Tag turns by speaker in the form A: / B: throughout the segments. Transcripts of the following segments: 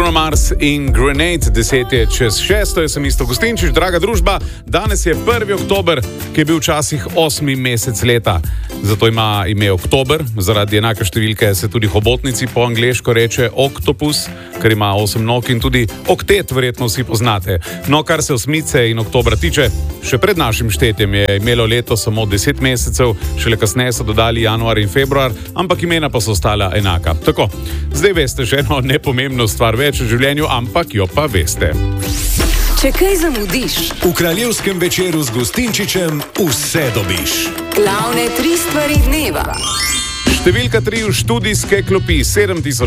A: Bruno Mars in Grenade, 5:10, jaz sem Isto Gustinčič, draga družba. Danes je 1. oktober, ki je bil včasih 8. mesec leta. Zato ima ime oktober, zaradi enake številke se tudi hobotnici po angleško reče oktopus, ker ima 8 nog, in tudi oktet verjetno vsi poznate. No, kar se osmice in oktobra tiče, še pred našim štetjem je imelo leto samo 10 mesecev, šele kasneje so dodali januar in februar, ampak imena pa so ostala enaka. Tako, zdaj veste še eno nepomembno stvar več v življenju, ampak jo pa veste.
B: Če kaj zamudiš,
C: V kraljevskem večeru z Gustinčičem vse dobiš.
B: glavne 3 stvari dneva.
A: Številka 3 v študijske klopi, 70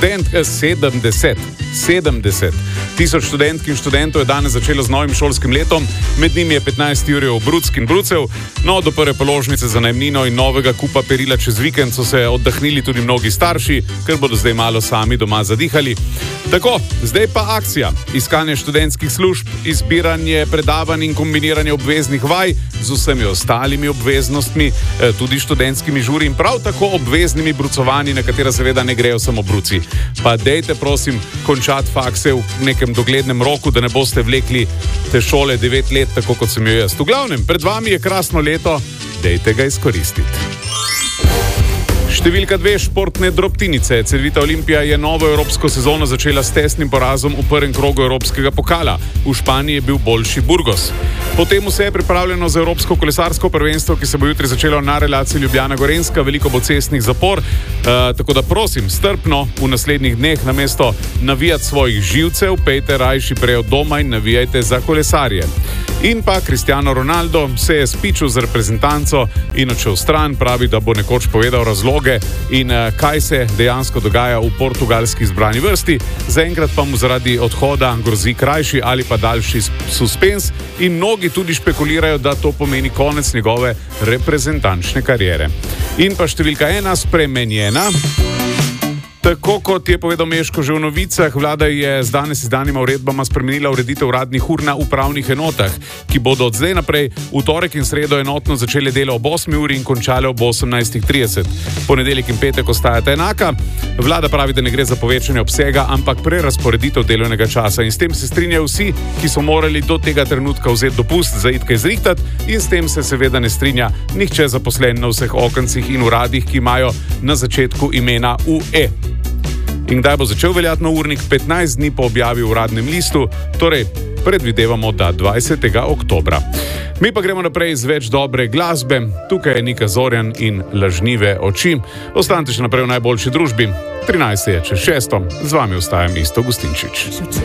A: tisoč študentk in študentov je danes začelo z novim šolskim letom, med njimi je 15 jurjev bruck in brucev. No, do prve položnice za najemnino in novega kupa perila čez vikend so se oddahnili tudi mnogi starši, ker bodo zdaj malo sami doma zadihali. Tako, zdaj pa akcija. Iskanje študentskih služb, izbiranje predavanj in kombiniranje obveznih vaj z vsemi ostalimi obveznostmi, tudi študentskimi žuri in prav tako obveznimi brucovanji, na katera seveda ne grejo samo bruci. Pa dejte, prosim, končati fakse v nekem doglednem roku, da ne boste vlekli te šole 9 let, tako kot sem jo jaz. V glavnem, pred vami je krasno leto, dejte ga izkoristiti. Številka 2, športne drobtinice. Cedevita Olimpija je novo evropsko sezono začela s tesnim porazom v prvem krogu evropskega pokala. V Španiji je bil boljši Burgos. Potem vse je pripravljeno za evropsko kolesarsko prvenstvo, ki se bo jutri začelo na relaciji Ljubljana-Gorenjska. Veliko bo cestnih zapor, tako da prosim, strpno v naslednjih dneh namesto navijati svojih živcev, pejte rajši prej od doma in navijajte za kolesarje. In pa Cristiano Ronaldo se je spičil z reprezentanco in odšel stran, pravi, da bo nekoč povedal razloge in kaj se dejansko dogaja v portugalski izbrani vrsti. Zaenkrat pa mu zaradi odhoda grozi krajši ali pa daljši suspens in mnogi tudi špekulirajo, da to pomeni konec njegove reprezentančne kariere. In pa številka 1, spremenjena. Tako kot je povedal Meško že v novicah, vlada je z danes izdanima uredbama spremenila ureditev uradnih ur na upravnih enotah, ki bodo od zdaj naprej v torek in sredo enotno začele delo ob 8 uri in končale ob 18:30. Ponedeljek in petek ostajata enaka. Vlada pravi, da ne gre za povečanje obsega, ampak prerazporeditev delovnega časa. In s tem se strinjajo vsi, ki so morali do tega trenutka vzeti dopust za iti kaj zrihtati, in s tem se seveda ne strinja nihče zaposlen na vseh okencih in uradih, ki imajo na začetku imena UE. In kdaj bo začel veljati nov urnik? 15 dni po objavi v uradnem listu, torej predvidevamo, da 20. oktobra. Mi pa gremo naprej z več dobre glasbe. Tukaj je Nika Zorjan in Lažnive oči. Ostanite še naprej v najboljši družbi. 13:06, z vami ostajam Isto Gustinčič.